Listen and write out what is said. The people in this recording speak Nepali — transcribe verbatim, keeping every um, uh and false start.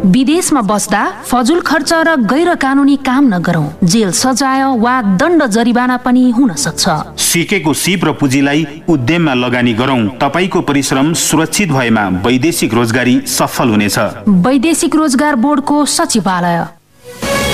विदेशमा बस्दा फजुल खर्च र गैर कानुनी काम नगरौं। जेल सजाय वा दण्ड जरिवाना पनि हुन सक्छ। सिकेको सिप र पुँजीलाई उद्यममा लगानी गरौं। तपाईको परिश्रम सुरक्षित भएमा वैदेशिक रोजगारी सफल हुनेछ। वैदेशिक रोजगार बोर्डको सचिवालय।